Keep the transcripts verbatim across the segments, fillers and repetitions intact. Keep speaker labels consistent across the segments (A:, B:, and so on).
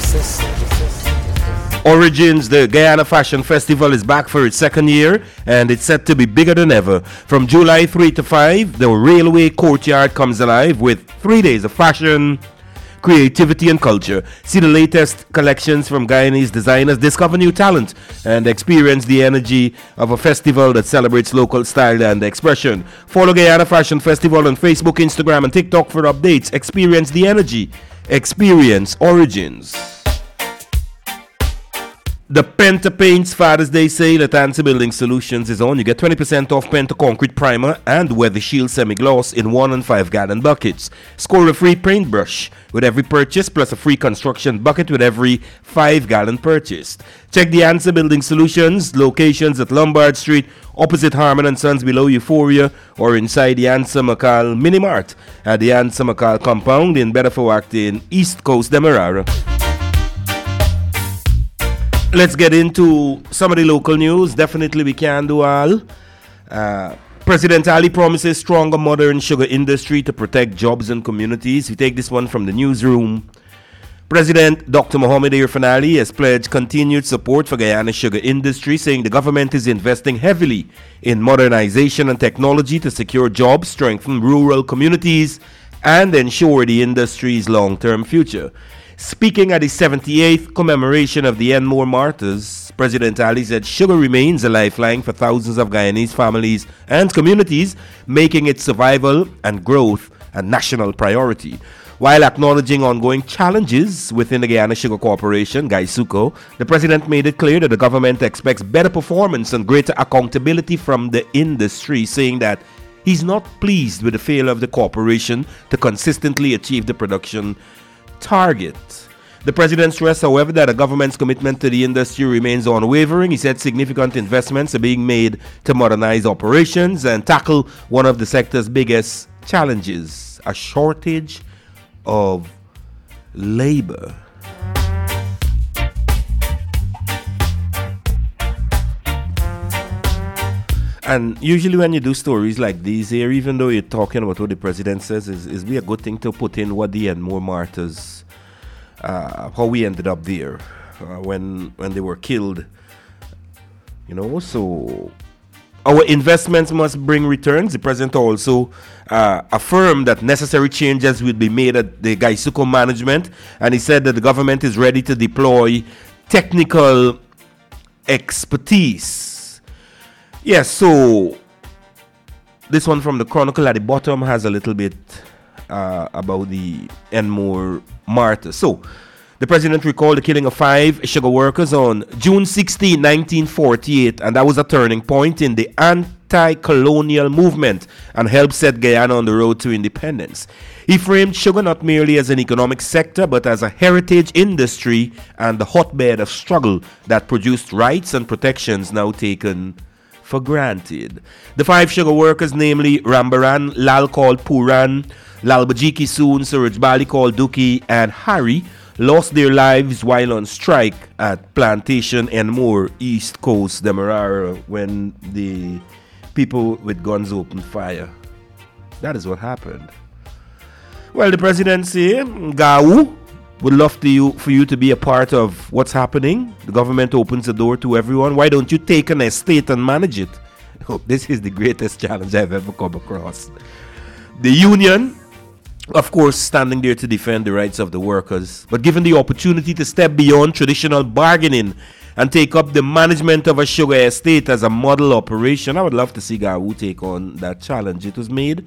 A: Origins, the Guyana Fashion Festival, is back for its second year, and it's set to be bigger than ever. From July third to fifth, the Railway Courtyard comes alive with three days of fashion, creativity, and culture. See the latest collections from Guyanese designers, discover new talent, and experience the energy of a festival that celebrates local style and expression. Follow Guyana Fashion Festival on Facebook, Instagram, and TikTok for updates. Experience the energy. Experience Origins. The Penta Paints Father's Day sale at Answer Building Solutions is on. You get twenty percent off Penta Concrete Primer and Weather Shield Semi-Gloss in one and five gallon buckets. Score a free paintbrush with every purchase, plus a free construction bucket with every five gallon purchased. Check the Answer Building Solutions locations at Lombard Street, opposite Harman and Sons below Euphoria, or inside the Answer McCall Mini Mart at the Answer McCall compound in Bedford in East Coast, Demerara. Let's get into some of the local news. Definitely we can do all. Uh, President Ali promises stronger modern sugar industry to protect jobs and communities. We take this one from the newsroom. President Doctor Mohamed Irfaan Ali has pledged continued support for Guyana's sugar industry, saying the government is investing heavily in modernization and technology to secure jobs, strengthen rural communities, and ensure the industry's long-term future. Speaking at the seventy-eighth commemoration of the Enmore Martyrs, President Ali said sugar remains a lifeline for thousands of Guyanese families and communities, making its survival and growth a national priority. While acknowledging ongoing challenges within the Guyana Sugar Corporation, GuySuCo, the president made it clear that the government expects better performance and greater accountability from the industry, saying that he's not pleased with the failure of the corporation to consistently achieve the production target. The president stressed, however, that the government's commitment to the industry remains unwavering. He said significant investments are being made to modernize operations and tackle one of the sector's biggest challenges, a shortage of labor. And usually when you do stories like these here, even though you're talking about what the president says, is is be a good thing to put in what the Enmore Martyrs, uh, how we ended up there uh, when when they were killed. You know, so our investments must bring returns. The president also uh, affirmed that necessary changes will be made at the GuySuCo management, and he said that the government is ready to deploy technical expertise. Yes, so this one from the Chronicle at the bottom has a little bit uh, about the Enmore Martyrs. So, the president recalled the killing of five sugar workers on June sixteenth, nineteen forty-eight, and that was a turning point in the anti-colonial movement and helped set Guyana on the road to independence. He framed sugar not merely as an economic sector, but as a heritage industry and the hotbed of struggle that produced rights and protections now taken for granted. The five sugar workers, namely Rambaran, Lal called Puran, Lalbajiki Soon, Suraj Bali called Duki, and Harry, lost their lives while on strike at Plantation Enmore, East Coast, Demerara, when the people with guns opened fire. That is what happened. Well, the president said, Gau would love to you for you to be a part of what's happening. The government opens the door to everyone. Why don't you take an estate and manage it? Oh, this is the greatest challenge I've ever come across. The union, of course, standing there to defend the rights of the workers, but given the opportunity to step beyond traditional bargaining and take up the management of a sugar estate as a model operation, I would love to see Gau take on that challenge. It was made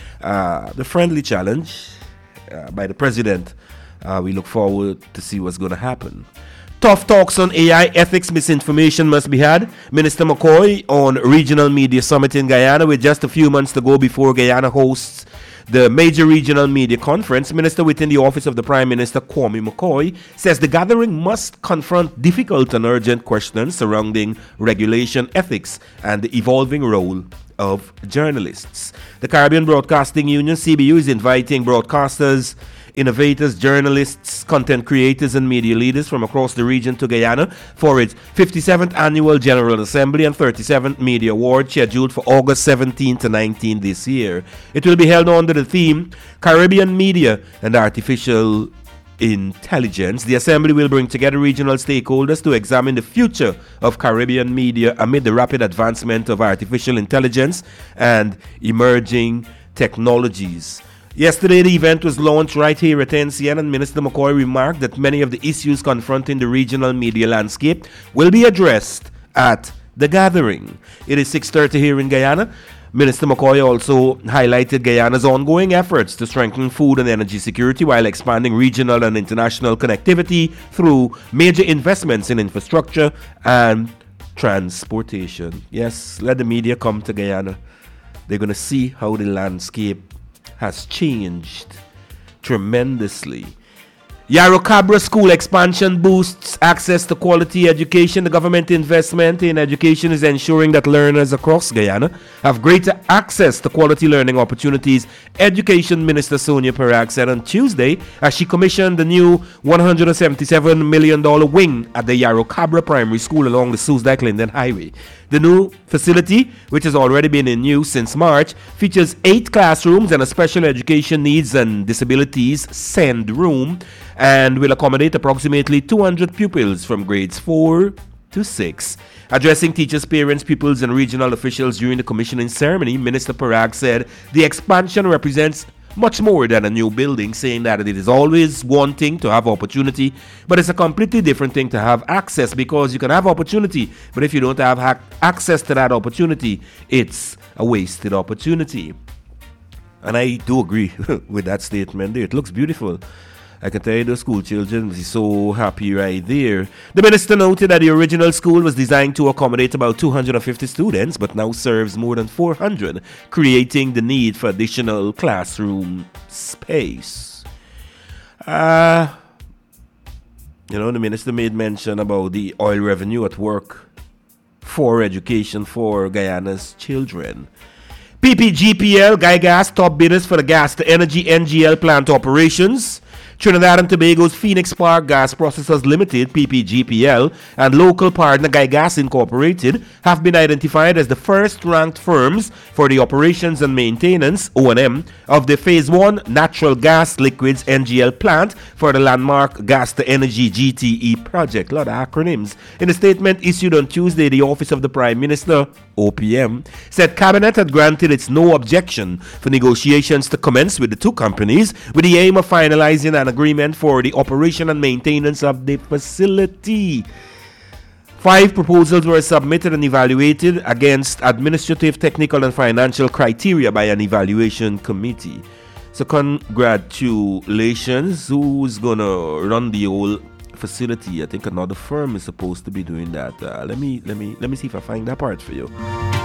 A: uh, the friendly challenge uh, by the president. Uh, we look forward to see what's going to happen. Tough talks on A I ethics, misinformation must be had. Minister McCoy on Regional Media Summit in Guyana with just a few months to go before Guyana hosts the major regional media conference. Minister within the office of the Prime Minister, Kwame McCoy, says the gathering must confront difficult and urgent questions surrounding regulation, ethics, and the evolving role of journalists. The Caribbean Broadcasting Union, C B U, is inviting broadcasters, innovators, journalists, content creators, and media leaders from across the region to Guyana for its fifty-seventh Annual General Assembly and thirty-seventh Media Award, scheduled for August seventeenth to nineteenth this year. It will be held under the theme Caribbean Media and Artificial intelligence. The Assembly will bring together regional stakeholders to examine the future of Caribbean media amid the rapid advancement of artificial intelligence and emerging technologies. Yesterday, the event was launched right here at N C N, and Minister McCoy remarked that many of the issues confronting the regional media landscape will be addressed at the gathering. It is six thirty here in Guyana. Minister McCoy also highlighted Guyana's ongoing efforts to strengthen food and energy security while expanding regional and international connectivity through major investments in infrastructure and transportation. Yes, let the media come to Guyana. They're going to see how the landscape has changed tremendously. Yarrow Cabra School expansion boosts access to quality education. The government investment in education is ensuring that learners across Guyana have greater access to quality learning opportunities, Education Minister Sonia Perag said on Tuesday as she commissioned the new one hundred seventy-seven million dollars wing at the Yarrow Cabra Primary School along the Susdike-Linden Highway. The new facility, which has already been in use since March, features eight classrooms and a special education needs and disabilities SEND room, and will accommodate approximately two hundred pupils from grades four to six. Addressing teachers, parents, pupils, and regional officials during the commissioning ceremony, Minister Perag said the expansion represents much more than a new building, saying that it is always wanting to have opportunity, but it's a completely different thing to have access, because you can have opportunity, but if you don't have ha- access to that opportunity, it's a wasted opportunity. And I do agree with that statement there. It looks beautiful. I can tell you the school children will be so happy right there. The minister noted that the original school was designed to accommodate about two hundred fifty students, but now serves more than four hundred, creating the need for additional classroom space. Uh, you know, the minister made mention about the oil revenue at work for education for Guyana's children. P P G P L, Guy Gas, top bidders for the gas to energy N G L plant operations. Trinidad and Tobago's Phoenix Park Gas Processors Limited, P P G P L, and local partner Guy Gas Incorporated have been identified as the first-ranked firms for the operations and maintenance, O and M, of the Phase one Natural Gas Liquids N G L plant for the landmark Gas to Energy G T E project. A lot of acronyms. In a statement issued on Tuesday, the Office of the Prime Minister, O P M, said Cabinet had granted its no objection for negotiations to commence with the two companies with the aim of finalizing an agreement for the operation and maintenance of the facility. Five proposals were submitted and evaluated against administrative, technical, and financial criteria by an evaluation committee. So congratulations. Who's gonna run the whole facility? I think another firm is supposed to be doing that. Uh, let me let me let me see if I find that part for you.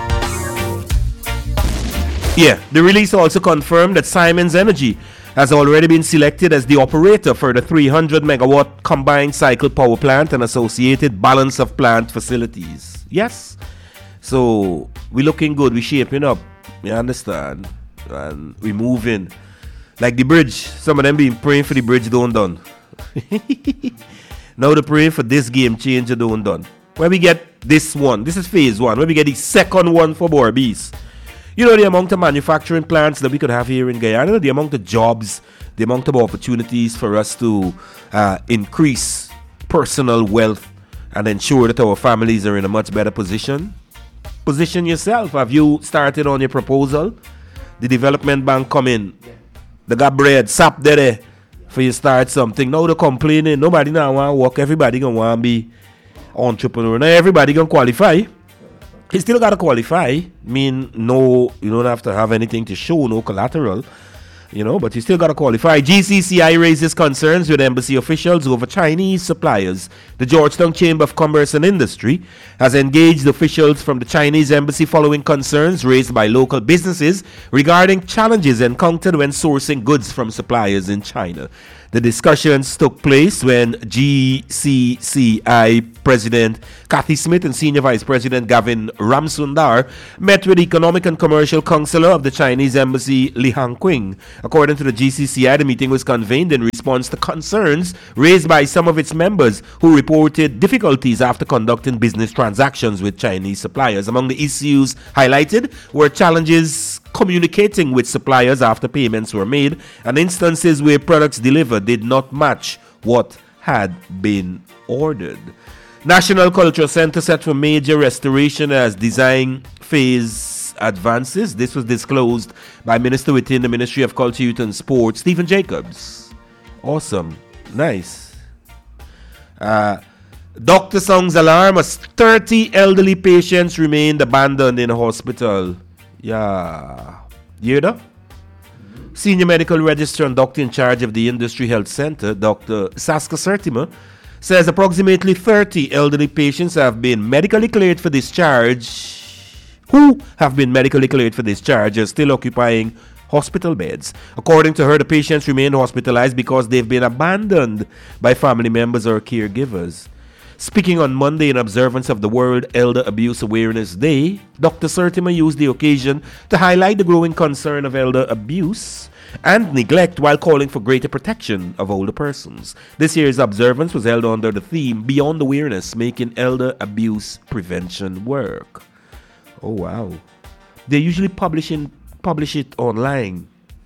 A: Yeah, the release also confirmed that Siemens Energy has already been selected as the operator for the three hundred megawatt combined cycle power plant and associated balance of plant facilities. Yes, so we're looking good, we're shaping up, you understand, and we're moving. Like the bridge, some of them been praying for the bridge don't done. Now they're praying for this game changer don't done. When we get this one, this is phase one, when we get the second one for Borbies, you know, the amount of manufacturing plants that we could have here in Guyana, the amount of jobs, the amount of opportunities for us to uh, increase personal wealth and ensure that our families are in a much better position. Position yourself. Have you started on your proposal? The development bank come in. They got bread, sap there for you start something. Now they're complaining. Nobody now want to work. Everybody going to want to be entrepreneur. Now everybody going to qualify. You still got to qualify. I mean, no, you don't have to have anything to show, no collateral, you know, but you still got to qualify. G C C I raises concerns with embassy officials over Chinese suppliers. The Georgetown Chamber of Commerce and Industry has engaged officials from the Chinese embassy following concerns raised by local businesses regarding challenges encountered when sourcing goods from suppliers in China. The discussions took place when G C C I President Kathy Smith and Senior Vice President Gavin Ramsundar met with Economic and Commercial Counselor of the Chinese Embassy Li Hangqing. According to the G C C I, the meeting was convened in response to concerns raised by some of its members who reported difficulties after conducting business transactions with Chinese suppliers. Among the issues highlighted were challenges communicating with suppliers after payments were made, and instances where products delivered did not match what had been ordered. National Cultural Center set for major restoration as design phase advances. This was disclosed by Minister within the Ministry of Culture, Youth and Sport, Stephen Jacobs. Awesome. Nice. Uh, Doctor Song's alarm as thirty elderly patients remained abandoned in a hospital. Yeah. You hear that? Senior Medical Registrar and Doctor in charge of the Industry Health Center, Doctor Saska Sertima, says approximately thirty elderly patients have been medically cleared for discharge, who have been medically cleared for discharge are still occupying hospital beds. According to her, the patients remain hospitalized because they've been abandoned by family members or caregivers. Speaking on Monday in observance of the World Elder Abuse Awareness Day, Doctor Sertima used the occasion to highlight the growing concern of elder abuse and neglect while calling for greater protection of older persons. This year's observance was held under the theme Beyond Awareness, Making Elder Abuse Prevention Work. Oh wow. They usually publish, in, publish it online.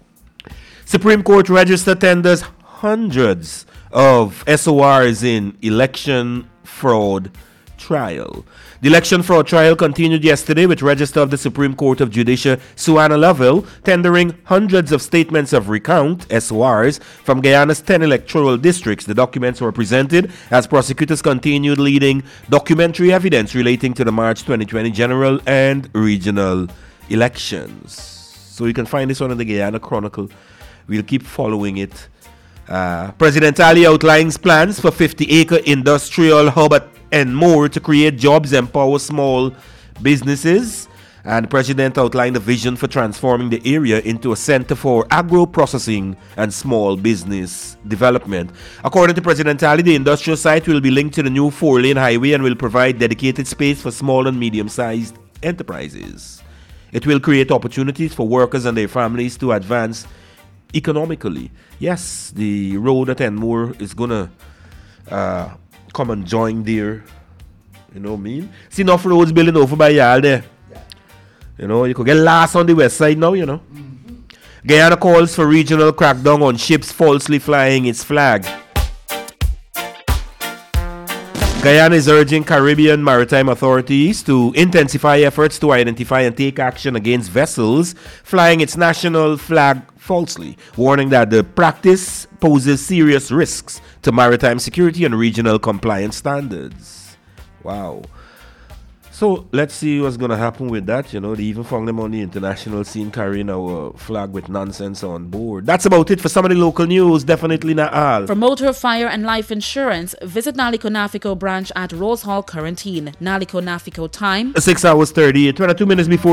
A: Supreme Court Register tenders hundreds of S O Rs in election fraud trial. The election fraud trial continued yesterday with Register of the Supreme Court of Justice Suanna Lovell tendering hundreds of statements of recount, S O Rs, from Guyana's ten electoral districts. The documents were presented as prosecutors continued leading documentary evidence relating to the March twenty twenty general and regional elections. So you can find this one in the Guyana Chronicle. We'll keep following it. Uh, President Ali outlines plans for fifty-acre industrial hub at Enmore to create jobs and empower small businesses. And the President outlined a vision for transforming the area into a center for agro-processing and small business development. According to President Ali, the industrial site will be linked to the new four-lane highway and will provide dedicated space for small and medium-sized enterprises. It will create opportunities for workers and their families to advance economically. Yes, the road at Enmore is gonna uh, come and join there. You know what I mean? See enough roads building over by y'all there. Yeah. You know, you could get lost on the west side now, you know. Mm-hmm. Guyana calls for regional crackdown on ships falsely flying its flag. Guyana is urging Caribbean maritime authorities to intensify efforts to identify and take action against vessels flying its national flag falsely, warning that the practice poses serious risks to maritime security and regional compliance standards. Wow. So let's see what's going to happen with that. You know, they even found them on the international scene carrying our flag with nonsense on board. That's about it for some of the local news. Definitely not all.
B: For motor, fire and life insurance, visit Naliko Nafico branch at Rose Hall, Quarantine. Naliko Nafico time.
A: six hours thirty-eight, twenty-two minutes before